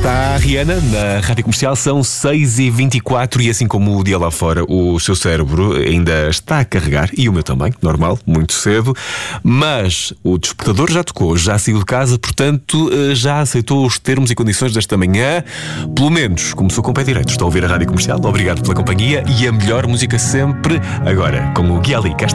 está a Rihanna na Rádio Comercial, são 6h24 e assim como o dia lá fora, o seu cérebro ainda está a carregar, e o meu também, normal, muito cedo, mas o despertador já tocou, já saiu de casa, portanto já aceitou os termos e condições desta manhã, pelo menos começou com o pé direito. Estou a ouvir a Rádio Comercial, obrigado pela companhia e a melhor música sempre, agora com o Gui Ali.